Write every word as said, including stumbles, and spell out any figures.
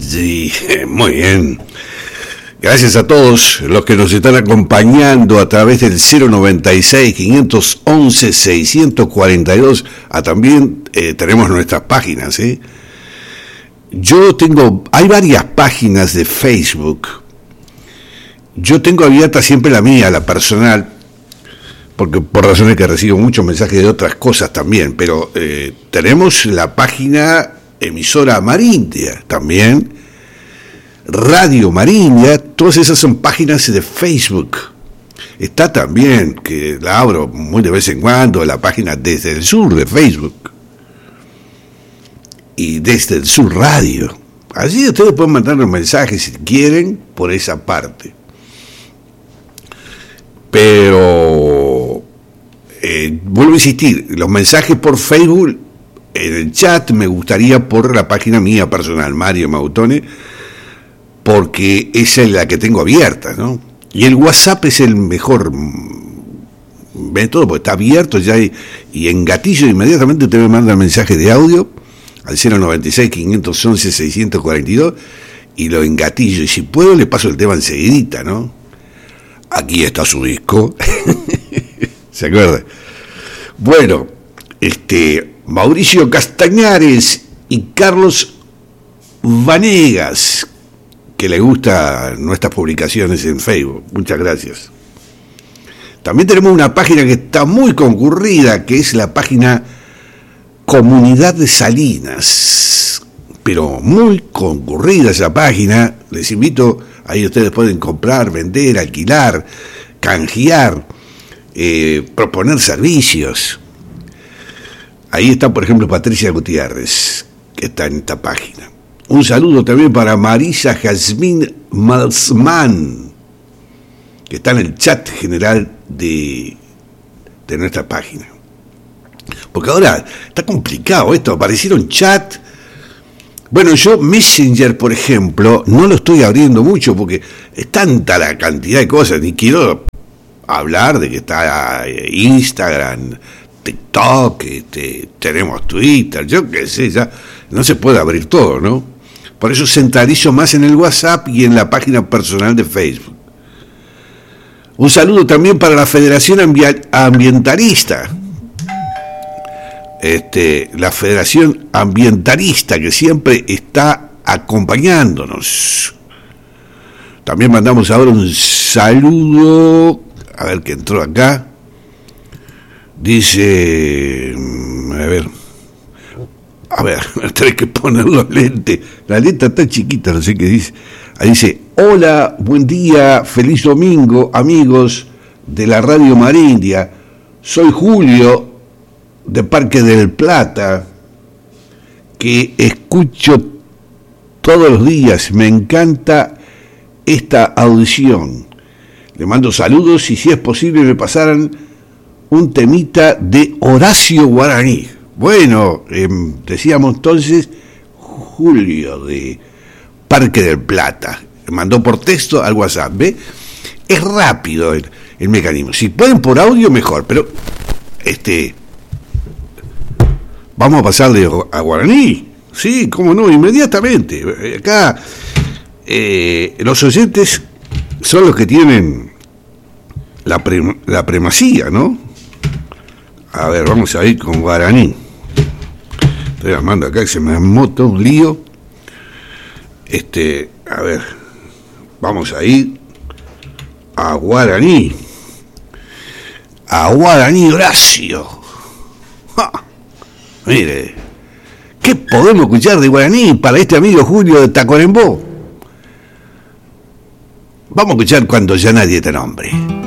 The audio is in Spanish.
Sí, muy bien. Gracias a todos los que nos están acompañando a través del cero noventa y seis, quinientos once, seiscientos cuarenta y dos. Ah, también eh, tenemos nuestras páginas, ¿eh? Yo tengo, hay varias páginas de Facebook. Yo tengo abierta siempre la mía, la personal, porque por razones que recibo muchos mensajes de otras cosas también, pero eh, tenemos la página emisora Marindia también, Radio Marindia, todas esas son páginas de Facebook. Está también, que la abro muy de vez en cuando, la página Desde el Sur de Facebook y Desde el Sur Radio. Así ustedes pueden mandarnos mensajes si quieren por esa parte. Pero eh, vuelvo a insistir, los mensajes por Facebook, en el chat me gustaría por la página mía personal, Mario Mautone, porque esa es la que tengo abierta, ¿no? Y el WhatsApp es el mejor método, porque está abierto ya y, y en gatillo inmediatamente usted me manda el mensaje de audio al cero noventa y seis, quinientos once, seiscientos cuarenta y dos y lo engatillo, y si puedo le paso el tema enseguidita, ¿no? Aquí está su disco. ¿Se acuerda? Bueno, este Mauricio Castañares y Carlos Vanegas, que le gustan nuestras publicaciones en Facebook. Muchas gracias. También tenemos una página que está muy concurrida, que es la página Comunidad de Salinas. Pero muy concurrida esa página. Les invito, ahí ustedes pueden comprar, vender, alquilar, canjear, eh, proponer servicios. Ahí está, por ejemplo, Patricia Gutiérrez, que está en esta página. Un saludo también para Marisa Jazmín Malsman, que está en el chat general de, de nuestra página. Porque ahora está complicado esto, aparecieron chat. Bueno, yo Messenger, por ejemplo, no lo estoy abriendo mucho porque es tanta la cantidad de cosas, ni quiero hablar de que está Instagram, TikTok, este, tenemos Twitter, yo qué sé, ya no se puede abrir todo, ¿no? Por eso centralizo más en el WhatsApp y en la página personal de Facebook. Un saludo también para la Federación Ambi- Ambientalista, este, la Federación Ambientalista, que siempre está acompañándonos. También mandamos ahora un saludo, a ver qué entró acá. Dice, a ver, a ver, tenés que poner los lentes, la letra está chiquita, no sé qué dice. Ahí dice, hola, buen día, feliz domingo, amigos de la Radio Marindia. Soy Julio, de Parque del Plata, que escucho todos los días, me encanta esta audición. Le mando saludos y si es posible me pasaran un temita de Horacio Guaraní. Bueno, eh, decíamos entonces Julio de Parque del Plata. Le mandó por texto al WhatsApp, ¿ve? Es rápido el, el mecanismo. Si pueden por audio, mejor, pero este vamos a pasarle a Guaraní. Sí, cómo no, inmediatamente. Acá eh, los oyentes son los que tienen la, pre, la primacía, ¿no? A ver, vamos a ir con Guaraní. Estoy armando acá que se me moto un lío. Este, a ver, vamos a ir a Guaraní. A Guaraní Horacio. ¡Ja! Mire, ¿qué podemos escuchar de Guaraní para este amigo Julio de Tacuarembó? Vamos a escuchar Cuando ya nadie te nombre.